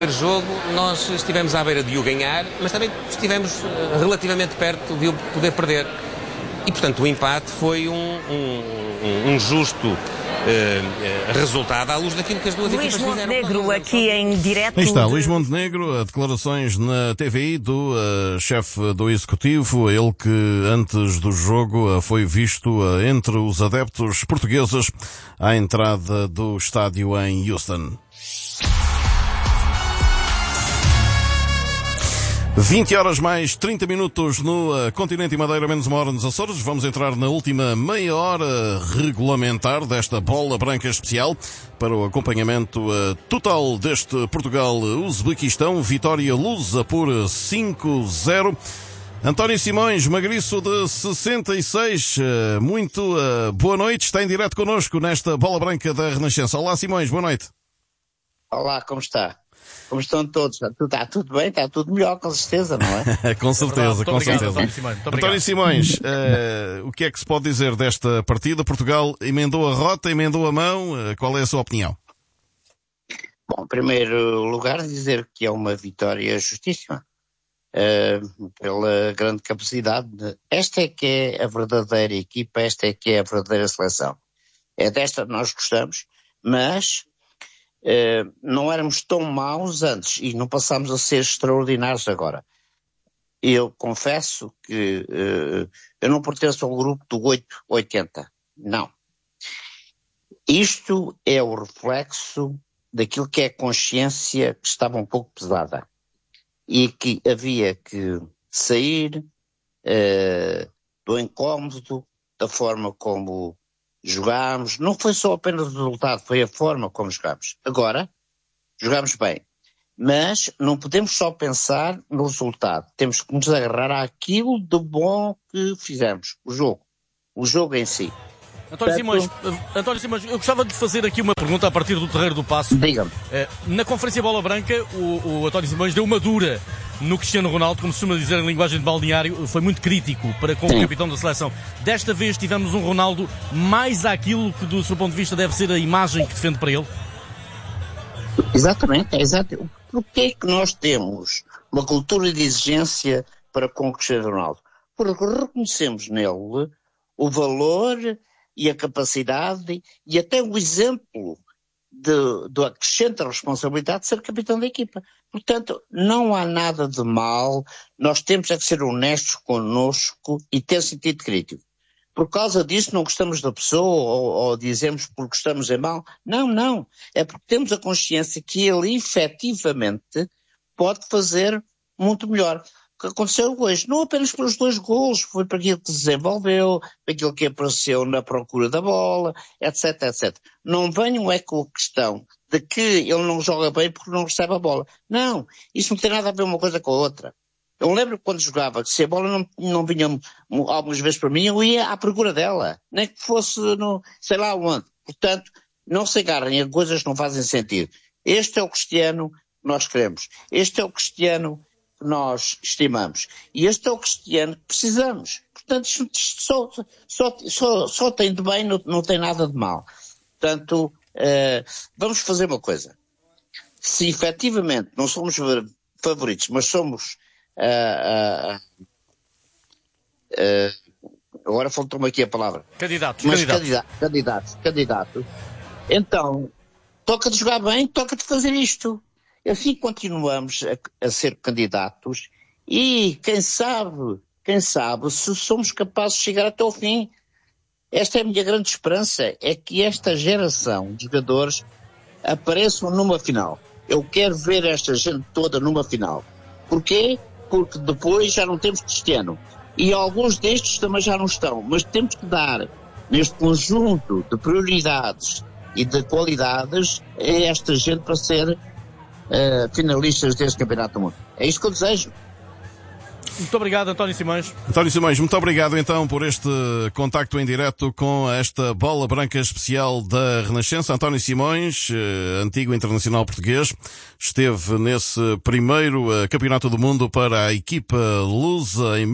Jogo, nós estivemos à beira de o ganhar, mas também estivemos relativamente perto de o poder perder. E, portanto, o empate foi um justo resultado à luz daquilo que as duas equipas fizeram. Luís Montenegro, aqui em direto. Aí está, Luís Montenegro, declarações na TVI do chefe do Executivo, ele que antes do jogo foi visto entre os adeptos portugueses à entrada do estádio em Houston. 20 horas mais 30 minutos no continente e Madeira, menos uma hora nos Açores. Vamos entrar na última meia hora regulamentar desta bola branca especial para o acompanhamento total deste Portugal-Uzbequistão. Vitória lusa por 5-0. António Simões, magriço de 66, muito boa noite. Está em direto connosco nesta bola branca da Renascença. Olá Simões, boa noite. Olá, como está? Como estão todos? Está tudo bem? Está tudo melhor, com certeza, não é? Com certeza, com certeza. António Simões, António Simões, o que é que se pode dizer desta partida? Portugal emendou a rota, emendou a mão. Qual é a sua opinião? Bom, em primeiro lugar, dizer que é uma vitória justíssima, pela grande capacidade. Esta é que é a verdadeira equipa, esta é que é a verdadeira seleção. É desta que nós gostamos, mas não éramos tão maus antes e não passámos a ser extraordinários agora. Eu confesso que eu não pertenço ao grupo do 8-80, não. Isto é o reflexo daquilo que é a consciência que estava um pouco pesada e que havia que sair do incómodo, da forma como jogámos. Não foi só apenas o resultado, foi a forma como jogámos. Agora, jogámos bem, mas não podemos só pensar no resultado, temos que nos agarrar àquilo de bom que fizemos, o jogo em si. António Simões, eu gostava de fazer aqui uma pergunta a partir do Terreiro do Paço. Diga-me. Na conferência Bola Branca, o António Simões deu uma dura no Cristiano Ronaldo, como se costuma dizer em linguagem de balneário, foi muito crítico para com o capitão da seleção. Desta vez tivemos um Ronaldo mais àquilo que, do seu ponto de vista, deve ser a imagem que defende para ele? Exatamente, é exato. Porquê é que nós temos uma cultura de exigência para com o Cristiano Ronaldo? Porque reconhecemos nele o valor e a capacidade e até o exemplo do acrescente responsabilidade de ser capitão da equipa. Portanto, não há nada de mal, nós temos é que ser honestos connosco e ter sentido crítico. Por causa disso não gostamos da pessoa ou dizemos porque estamos em mal. Não. É porque temos a consciência que ele efetivamente pode fazer muito melhor. O que aconteceu hoje, não apenas pelos 2 golos, foi para aquilo que desenvolveu, para aquilo que apareceu na procura da bola, etc, etc. Não venham com a questão de que ele não joga bem porque não recebe a bola. Não, isso não tem nada a ver uma coisa com a outra. Eu lembro que quando jogava, que se a bola não vinha algumas vezes para mim, eu ia à procura dela, nem que fosse sei lá onde. Portanto, não se agarrem a coisas que não fazem sentido. Este é o Cristiano que nós queremos. Este é o Cristiano que nós estimamos. E este é o Cristiano que precisamos. Portanto, isto só tem de bem, não tem nada de mal. Portanto, vamos fazer uma coisa. Se efetivamente não somos favoritos, mas somos agora faltou-me aqui a palavra. Candidatos. Então, toca-te jogar bem, toca-te fazer isto. Assim continuamos a ser candidatos e quem sabe se somos capazes de chegar até ao fim. Esta é a minha grande esperança, é que esta geração de jogadores apareçam numa final. Eu quero ver esta gente toda numa final. Porquê? Porque depois já não temos Cristiano. E alguns destes também já não estão. Mas temos que dar, neste conjunto de prioridades e de qualidades, a esta gente para ser finalistas deste Campeonato do Mundo. É isso que eu desejo. Muito obrigado, António Simões. António Simões, muito obrigado então por este contacto em direto com esta bola branca especial da Renascença. António Simões, antigo internacional português, esteve nesse primeiro Campeonato do Mundo para a equipa lusa em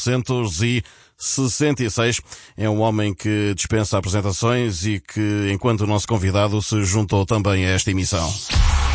1966. É um homem que dispensa apresentações e que, enquanto nosso convidado, se juntou também a esta emissão.